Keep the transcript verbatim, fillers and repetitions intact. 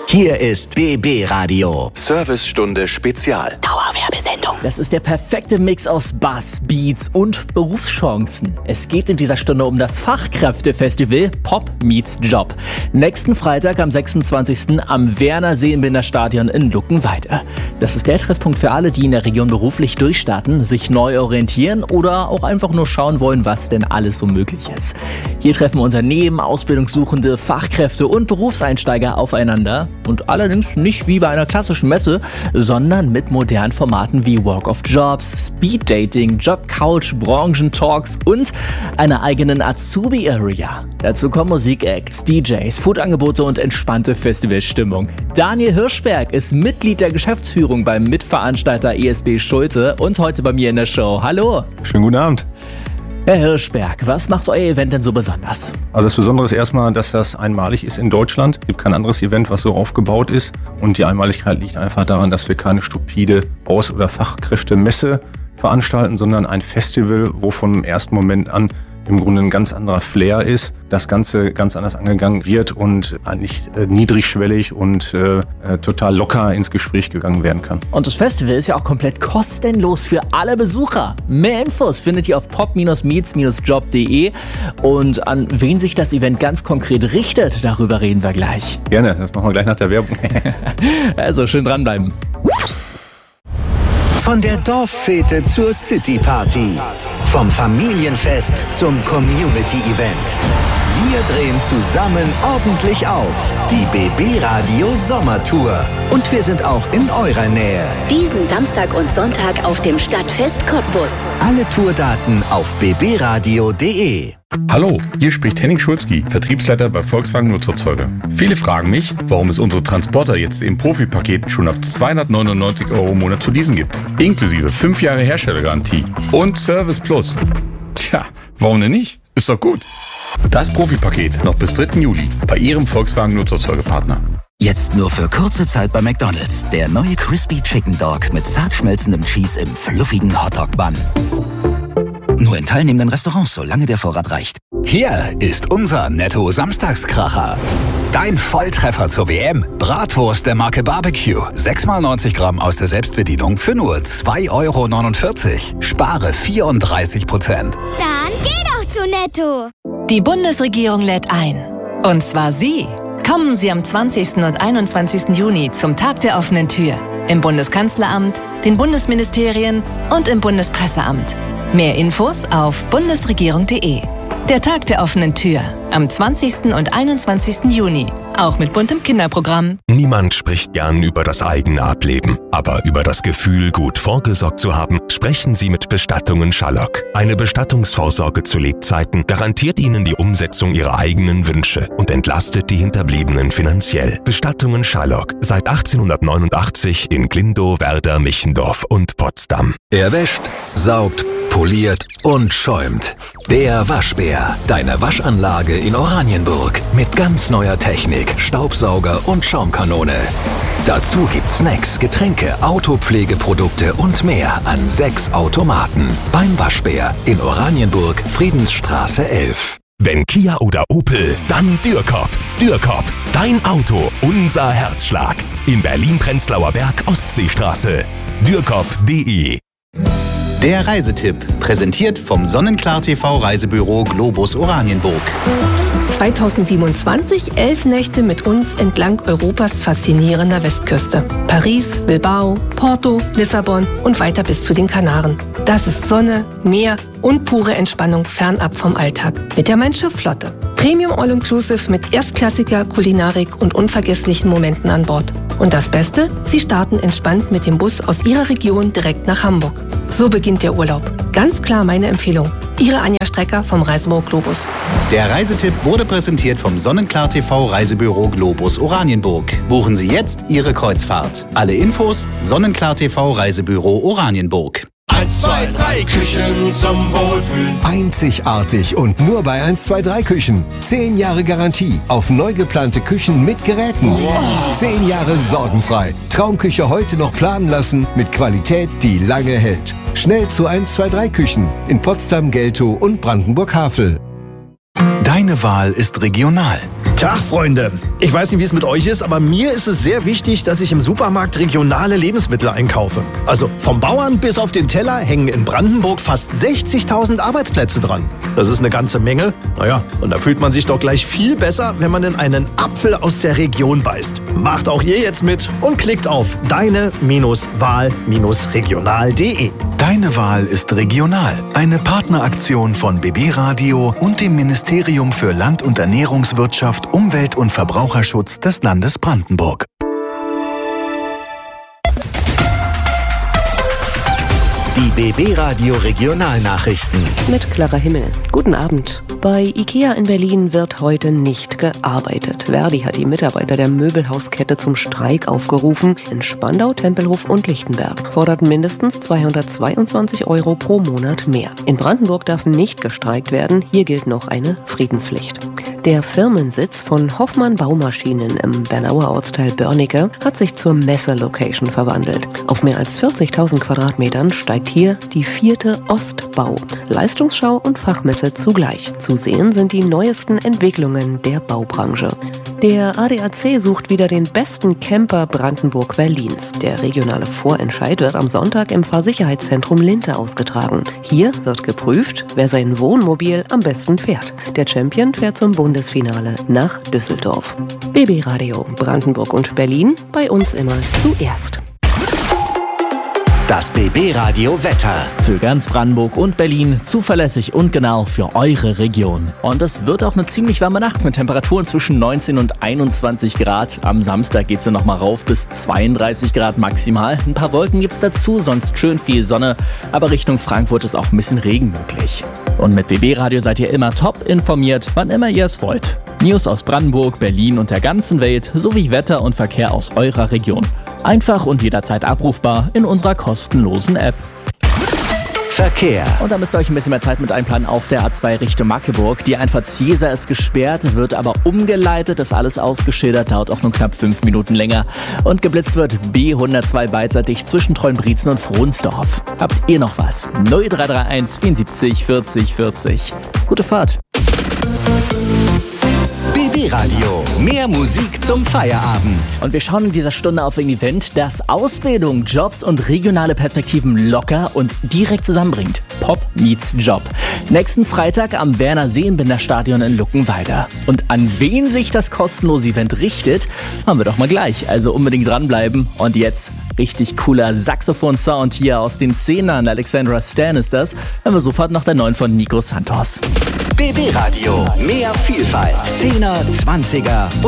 Hier ist B B Radio. Servicestunde Spezial. Dauerwerbesendung. Das ist der perfekte Mix aus Bass, Beats und Berufschancen. Es geht in dieser Stunde um das Fachkräftefestival Pop meets Job. Nächsten Freitag am sechsundzwanzigsten am Werner Seelenbinder Stadion in Luckenwalde. Das ist der Treffpunkt für alle, die in der Region beruflich durchstarten, sich neu orientieren oder auch einfach nur schauen wollen, was denn alles so möglich ist. Hier treffen Unternehmen, Ausbildungssuchende, Fachkräfte und Berufseinsteiger aufeinander. Und allerdings nicht wie bei einer klassischen Messe, sondern mit modernen Formaten wie Walk of Jobs, Speed Dating, Job Couch, Branchentalks und einer eigenen Azubi-Area. Dazu kommen Musikacts, D Js, Foodangebote und entspannte Festivalstimmung. Daniel Hirschberg ist Mitglied der Geschäftsführung beim Mitveranstalter E S B Schulte und heute bei mir in der Show. Hallo! Schönen guten Abend. Herr Hirschberg, was macht euer Event denn so besonders? Also das Besondere ist erstmal, dass das einmalig ist in Deutschland. Es gibt kein anderes Event, was so aufgebaut ist. Und die Einmaligkeit liegt einfach daran, dass wir keine stupide Aus- oder Fachkräftemesse veranstalten, sondern ein Festival, wo vom ersten Moment an im Grunde ein ganz anderer Flair ist, das Ganze ganz anders angegangen wird und eigentlich äh, niedrigschwellig und äh, äh, total locker ins Gespräch gegangen werden kann. Und das Festival ist ja auch komplett kostenlos für alle Besucher. Mehr Infos findet ihr auf pop meets job punkt de und an wen sich das Event ganz konkret richtet, darüber reden wir gleich. Gerne, das machen wir gleich nach der Werbung. Also schön dranbleiben. Von der Dorffete zur City-Party. Vom Familienfest zum Community-Event. Wir drehen zusammen ordentlich auf. Die B B Radio Sommertour. Und wir sind auch in eurer Nähe. Diesen Samstag und Sonntag auf dem Stadtfest Cottbus. Alle Tourdaten auf b b radio punkt de. Hallo, hier spricht Henning Schulzki, Vertriebsleiter bei Volkswagen Nutzerzeuger. Viele fragen mich, warum es unsere Transporter jetzt im Profipaket schon ab zweihundertneunundneunzig Euro im Monat zu leasen gibt. Inklusive fünf Jahre Herstellergarantie und Service Plus. Tja, warum denn nicht? Ist doch gut. Das Profipaket noch bis dritten Juli bei Ihrem Volkswagen Nutzerzeugerpartner. Jetzt nur für kurze Zeit bei McDonald's. Der neue Crispy Chicken Dog mit zart schmelzendem Cheese im fluffigen Hotdog-Bun. Nur in teilnehmenden Restaurants, solange der Vorrat reicht. Hier ist unser Netto-Samstagskracher. Dein Volltreffer zur W M. Bratwurst der Marke Barbecue. sechs mal neunzig Gramm aus der Selbstbedienung für nur zwei Euro neunundvierzig. Spare vierunddreißig Prozent. Dann geh doch zu Netto. Die Bundesregierung lädt ein. Und zwar Sie. Kommen Sie am zwanzigsten und einundzwanzigsten Juni zum Tag der offenen Tür. Im Bundeskanzleramt, den Bundesministerien und im Bundespresseamt. Mehr Infos auf bundesregierung punkt de. Der Tag der offenen Tür am zwanzigsten und einundzwanzigsten Juni. Auch mit buntem Kinderprogramm. Niemand spricht gern über das eigene Ableben. Aber über das Gefühl, gut vorgesorgt zu haben, sprechen Sie mit Bestattungen Schallock. Eine Bestattungsvorsorge zu Lebzeiten garantiert Ihnen die Umsetzung Ihrer eigenen Wünsche und entlastet die Hinterbliebenen finanziell. Bestattungen Schallock. Seit achtzehnhundertneunundachtzig in Glindow, Werder, Michendorf und Potsdam. Er wäscht, saugt, poliert und schäumt. Der Waschbär, deine Waschanlage in Oranienburg. Mit ganz neuer Technik, Staubsauger und Schaumkanone. Dazu gibt's Snacks, Getränke, Autopflegeprodukte und mehr an sechs Automaten. Beim Waschbär in Oranienburg, Friedensstraße elf. Wenn Kia oder Opel, dann Dürkop. Dürkop, dein Auto, unser Herzschlag. In Berlin-Prenzlauer Berg, Ostseestraße. dürkop punkt de. Der Reisetipp, präsentiert vom Sonnenklar T V Reisebüro Globus Oranienburg. zweitausendsiebenundzwanzig elf Nächte mit uns entlang Europas faszinierender Westküste. Paris, Bilbao, Porto, Lissabon und weiter bis zu den Kanaren. Das ist Sonne, Meer und pure Entspannung fernab vom Alltag. Mit der Mein-Schiff-Flotte. Premium All-Inclusive mit erstklassiger Kulinarik und unvergesslichen Momenten an Bord. Und das Beste? Sie starten entspannt mit dem Bus aus Ihrer Region direkt nach Hamburg. So beginnt der Urlaub. Ganz klar meine Empfehlung. Ihre Anja Strecker vom Reisebüro Globus. Der Reisetipp wurde präsentiert vom Sonnenklar T V Reisebüro Globus Oranienburg. Buchen Sie jetzt Ihre Kreuzfahrt. Alle Infos Sonnenklar T V Reisebüro Oranienburg. eins, zwei, drei Küchen zum Wohlfühlen. Einzigartig und nur bei eins, zwei, drei Küchen. Zehn Jahre Garantie auf neu geplante Küchen mit Geräten. Wow. Zehn Jahre sorgenfrei. Traumküche heute noch planen lassen mit Qualität, die lange hält. Schnell zu eins, zwei, drei Küchen in Potsdam, Geltow und Brandenburg-Havel. Deine Wahl ist regional. Tag, Freunde. Ich weiß nicht, wie es mit euch ist, aber mir ist es sehr wichtig, dass ich im Supermarkt regionale Lebensmittel einkaufe. Also vom Bauern bis auf den Teller hängen in Brandenburg fast sechzigtausend Arbeitsplätze dran. Das ist eine ganze Menge. Naja, und da fühlt man sich doch gleich viel besser, wenn man in einen Apfel aus der Region beißt. Macht auch ihr jetzt mit und klickt auf deine-wahl-regional punkt de. Deine Wahl ist regional. Eine Partneraktion von B B Radio und dem Ministerium für Land- und Ernährungswirtschaft, Umwelt- und Verbraucherschutz des Landes Brandenburg. Die B B Radio Regionalnachrichten. Mit Clara Himmel. Guten Abend. Bei IKEA in Berlin wird heute nicht gearbeitet. Verdi hat die Mitarbeiter der Möbelhauskette zum Streik aufgerufen. In Spandau, Tempelhof und Lichtenberg forderten mindestens zweihundertzweiundzwanzig Euro pro Monat mehr. In Brandenburg darf nicht gestreikt werden. Hier gilt noch eine Friedenspflicht. Der Firmensitz von Hoffmann Baumaschinen im Bernauer Ortsteil Börnecke hat sich zur Messe-Location verwandelt. Auf mehr als vierzigtausend Quadratmetern steigt hier die vierte Ostbau. Leistungsschau und Fachmesse zugleich. Zu sehen sind die neuesten Entwicklungen der Baubranche. Der A D A C sucht wieder den besten Camper Brandenburg-Berlins. Der regionale Vorentscheid wird am Sonntag im Fahrsicherheitszentrum Linte ausgetragen. Hier wird geprüft, wer sein Wohnmobil am besten fährt. Der Champion fährt zum Bundesfinale nach Düsseldorf. B B Radio Brandenburg und Berlin, bei uns immer zuerst. Das B B Radio Wetter. Für ganz Brandenburg und Berlin zuverlässig und genau für eure Region. Und es wird auch eine ziemlich warme Nacht mit Temperaturen zwischen neunzehn und einundzwanzig Grad. Am Samstag geht es ja nochmal rauf bis zweiunddreißig Grad maximal. Ein paar Wolken gibt es dazu, sonst schön viel Sonne. Aber Richtung Frankfurt ist auch ein bisschen Regen möglich. Und mit B B Radio seid ihr immer top informiert, wann immer ihr es wollt. News aus Brandenburg, Berlin und der ganzen Welt sowie Wetter und Verkehr aus eurer Region. Einfach und jederzeit abrufbar in unserer kostenlosen App. Verkehr. Und da müsst ihr euch ein bisschen mehr Zeit mit einplanen auf der A zwei Richtung Magdeburg. Die Einfahrt Zieser ist gesperrt, wird aber umgeleitet, ist alles ausgeschildert, dauert auch nur knapp fünf Minuten länger. Und geblitzt wird B hundertzwei beidseitig zwischen Trollenbrietzen und Frohnsdorf. Habt ihr noch was? null drei drei eins vierundsiebzig vierzig vierzig. Gute Fahrt. B B Radio. Mehr Musik zum Feierabend. Und wir schauen in dieser Stunde auf ein Event, das Ausbildung, Jobs und regionale Perspektiven locker und direkt zusammenbringt. Pop meets Job. Nächsten Freitag am Werner Seenbinder Stadion in Luckenwalde. Und an wen sich das kostenlose Event richtet, haben wir doch mal gleich. Also unbedingt dranbleiben. Und jetzt richtig cooler Saxophon-Sound hier aus den Zehnern. Alexandra Stan ist das. Wenn wir sofort nach der neuen von Nico Santos. B B Radio. Mehr Vielfalt. Zehner, Zwanziger